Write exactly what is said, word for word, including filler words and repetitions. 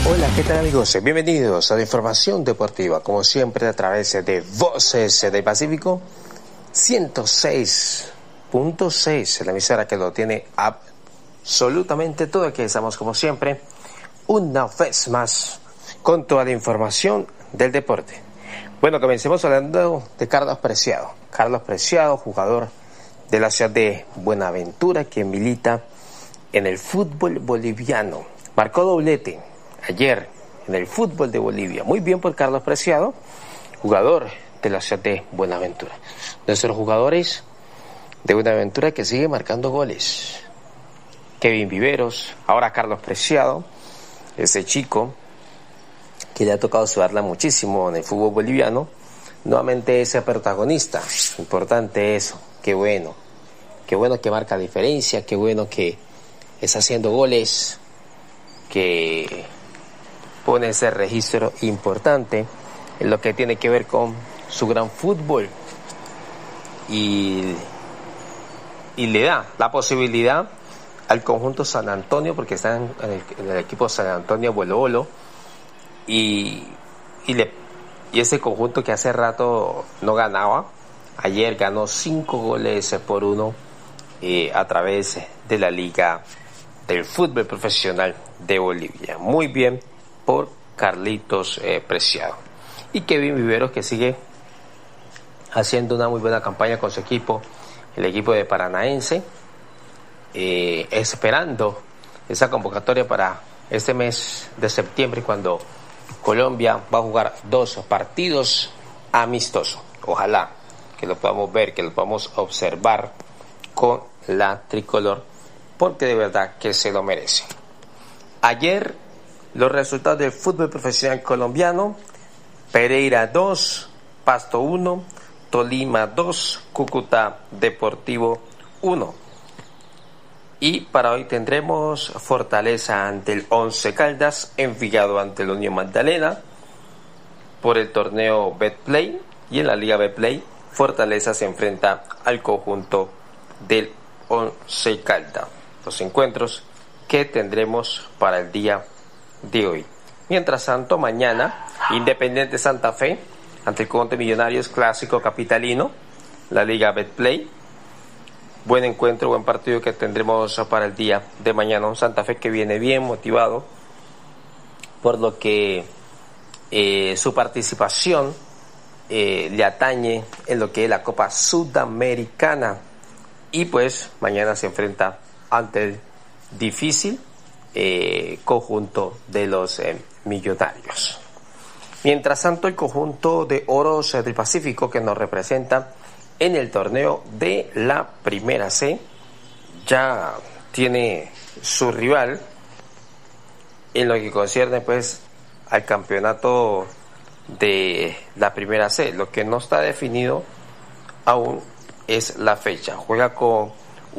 Hola, ¿qué tal amigos? Bienvenidos a la información deportiva, como siempre a través de Voces del Pacífico ciento seis punto seis, la emisora que lo tiene absolutamente todo. Aquí estamos como siempre, una vez más, con toda la información del deporte. Bueno, comencemos hablando de Carlos Preciado. Carlos Preciado, jugador de la ciudad de Buenaventura, que milita en el fútbol boliviano. Marcó doblete ayer en el fútbol de Bolivia. Muy bien por Carlos Preciado, jugador de la ciudad de Buenaventura. Nuestros jugadores de Buenaventura que sigue marcando goles. Kevin Viveros, ahora Carlos Preciado, ese chico que le ha tocado sudarla muchísimo en el fútbol boliviano, nuevamente ese protagonista. Importante eso, qué bueno. Qué bueno que marca diferencia, qué bueno que está haciendo goles, que pone ese registro importante en lo que tiene que ver con su gran fútbol y, y le da la posibilidad al conjunto San Antonio, porque está en el, en el equipo San Antonio Bolo Bolo, y, y, le, y ese conjunto que hace rato no ganaba, ayer ganó cinco goles por uno eh, a través de la Liga del Fútbol Profesional de Bolivia. Muy bien por Carlitos eh, Preciado. Y Kevin Viveros, que sigue haciendo una muy buena campaña con su equipo, el equipo de Paranaense, eh, esperando esa convocatoria para este mes de septiembre, cuando Colombia va a jugar dos partidos amistosos. Ojalá que lo podamos ver, que lo podamos observar con la tricolor, porque de verdad que se lo merece. Ayer los resultados del fútbol profesional colombiano: Pereira dos, Pasto uno, Tolima dos, Cúcuta Deportivo uno. Y para hoy tendremos Fortaleza ante el Once Caldas, Envigado ante la Unión Magdalena por el torneo Betplay, y en la Liga Betplay Fortaleza se enfrenta al conjunto del Once Caldas. Los encuentros que tendremos para el día de hoy. Mientras tanto, mañana Independiente Santa Fe ante el conjunto de Millonarios, clásico capitalino, la Liga Betplay. Buen encuentro, buen partido que tendremos para el día de mañana. Un Santa Fe que viene bien motivado, por lo que eh, su participación eh, le atañe en lo que es la Copa Sudamericana, y pues mañana se enfrenta ante el difícil eh, conjunto de los eh, Millonarios. Mientras tanto, el conjunto de Oros del Pacífico, que nos representa en el torneo de la Primera C, ya tiene su rival en lo que concierne pues al campeonato de la Primera C. Lo que no está definido aún es la fecha. Juega con